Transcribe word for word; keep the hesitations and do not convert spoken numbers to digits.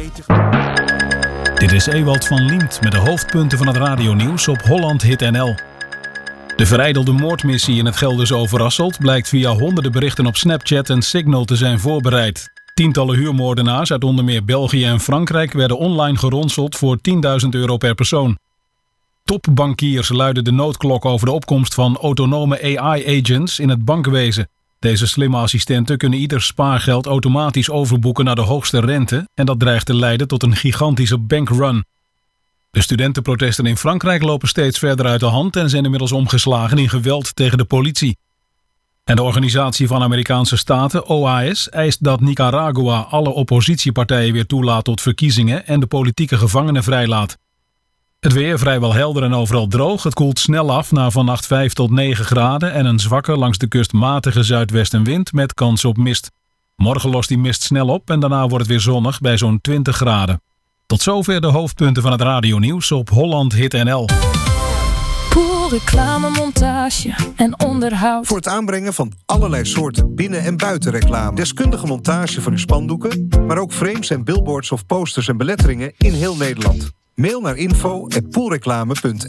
Dit is Ewald van Liemt met de hoofdpunten van het radionieuws op Holland Hit N L. De verijdelde moordmissie in het Gelderse Overasselt blijkt via honderden berichten op Snapchat en Signal te zijn voorbereid. Tientallen huurmoordenaars uit onder meer België en Frankrijk werden online geronseld voor tienduizend euro per persoon. Topbankiers luiden de noodklok over de opkomst van autonome A I-agents in het bankwezen. Deze slimme assistenten kunnen ieder spaargeld automatisch overboeken naar de hoogste rente en dat dreigt te leiden tot een gigantische bankrun. De studentenprotesten in Frankrijk lopen steeds verder uit de hand en zijn inmiddels omgeslagen in geweld tegen de politie. En de Organisatie van Amerikaanse Staten, O A S, eist dat Nicaragua alle oppositiepartijen weer toelaat tot verkiezingen en de politieke gevangenen vrijlaat. Het weer vrijwel helder en overal droog. Het koelt snel af naar vannacht vijf tot negen graden en een zwakke langs de kust matige zuidwestenwind met kans op mist. Morgen lost die mist snel op en daarna wordt het weer zonnig bij zo'n twintig graden. Tot zover de hoofdpunten van het radionieuws op Holland Hit N L. Pool, reclame, montage en onderhoud. Voor het aanbrengen van allerlei soorten binnen- en buitenreclame. Deskundige montage van uw spandoeken, maar ook frames en billboards of posters en beletteringen in heel Nederland. Mail naar info at poolreclame punt